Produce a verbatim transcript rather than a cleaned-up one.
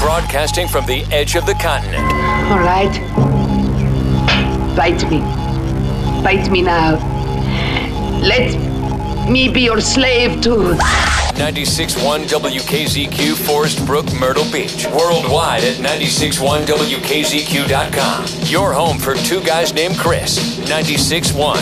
Broadcasting from the edge of the continent. All right. Bite me. Bite me now. Let me be your slave too. ninety-six point one W K Z Q, Forest Brook, Myrtle Beach. Worldwide at ninety-six point one W K Z Q dot com. Your home for two guys named Chris. ninety-six point one.